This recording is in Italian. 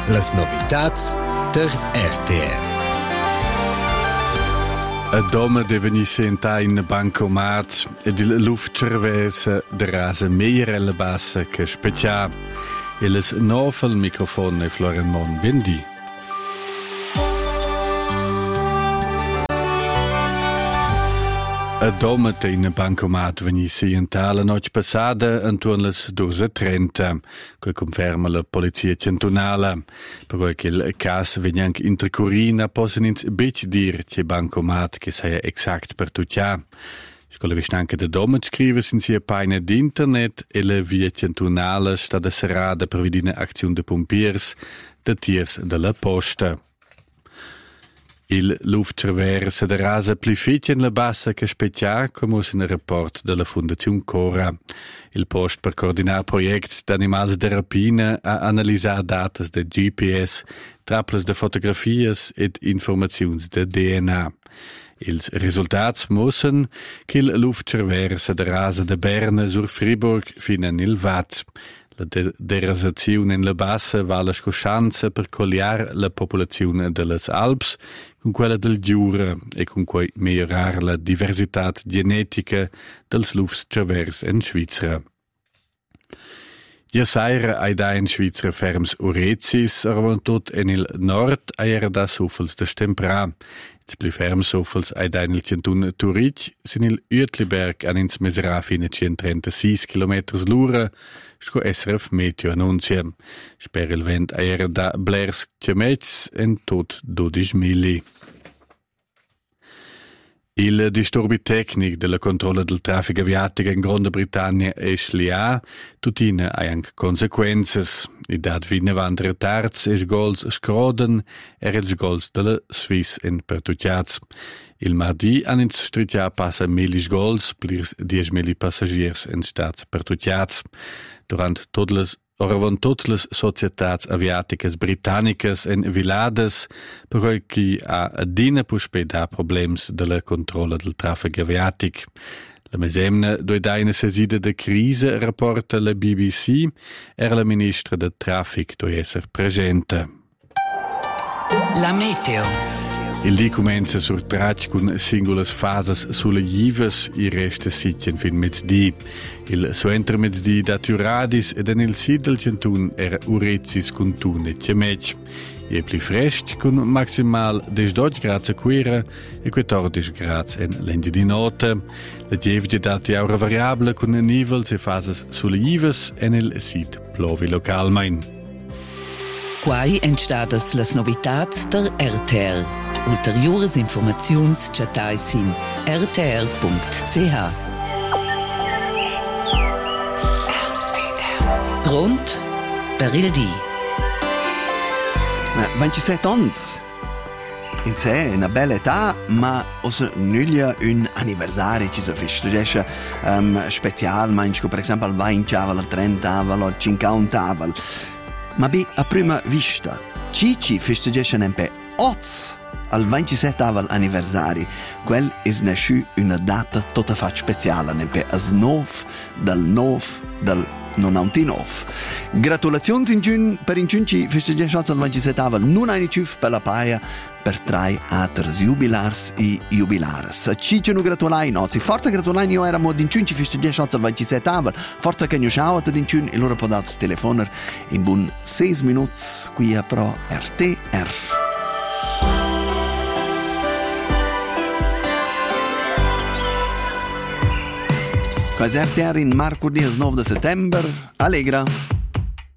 Las novitats der RTR. A doma deve venir sentare in bancomat ed il luftcervesa de rasa meierella bassa che specià. E les novel microfono e Florent Bendi. A doma te in bancomat venir sentare la notte passata intorno alle 12:30, che conferma la polizia cantonale. Per che il caso viene anche intercorrina possono ins bec dir che bancomat che sia exact per tutti. Scola vi anche da doma scrive in sia pagina di internet e la via cantonale sta da serrada per vedere azione de pompiers de tiers della posta. Il luftcervesa de rasa pli fitg in la bassa che specià, come in il rapport della Fondazione Cora. Il post per coordinare project d'animals de rapina a analizzare datas de GPS, trapples de fotografies ed informazioni de DNA. Ils resultats mossen che il luftcervesa de rasa de Berna sur Fribourg fina nel Vat. La derasazione in la bassa va la scoscianza per cogliare la popolazione delle Alps con quella del Jura e con cui migliorare la diversità genetica dels luftcervers in Svizzera. Iasaira ai da in Svizzera ferms urezis, arvantot en il nord aiera da suffels de stempra. Ils pli ferm suffels ai da in il cantun Turic, sin il Uetliberg an ins mesera fine 136 km l'ura, sco SRF Meteo annunzia. Sper il vent aiera da blers chiamets en tot 12 milli. Il disturbi tecnico della controlla del traffico aviatico in Gran Bretagna e SLA tutina ha anche conseguenze. I dat vine van retards e sgols scroden e sgols della Swiss in pertucciats. Il mardi han in stritja passa 1000 sgols, plirs 10.000 passagiers in stats pertucciats. Durant totes les societats aviaticas britannicas en vilades, per cui ha adina puspeda problems de la controlla del traffic aviatic. La mesemna doi daina sesida de crise rapporta la BBC era la ministra de traffic doi esser presente. La meteo. Il di comenza sur trac con singulas fases sulle gives, i resta sitien fin mezzdi. Il suenter mezzdi dat uradis ed en il sid del centun era urezis con tune cemec. E pli frest con maximal 12 gradi a quera e 14 gradi en lendi di notte. La gievge dati aura variabile con nivels e fases sulle gives en il sid plovi localmein. Quai entstadas las novitats der RTR. Ulteriores informaziuns chatais in rtr.ch. Rund per il di. 27 ans. In sé una bella età, ma osa nullia un anniversario ci si festeggia speciale, manco per esempio al 20 al 30 al 50. Ma a prima vista, ci festeggiano un po' oz al 27 anniversario. Quel è nasciuto una data tutta speciale, un po' as 9 del 99. Gratulazioni in giun per in giun ci festeggiamo al 27 non hai ciuf per la paia per trai alters jubilars e jubilares. Ci ci nu gratulai nozi. Forza gratulai io era mod in giun ci festeggiamo al 27. Forza che ñu schau ad in giun e loro podato telefoner in bun 6 minuti qui a pro RTR. Quasi RTR in marco 19 settembre. Allegra.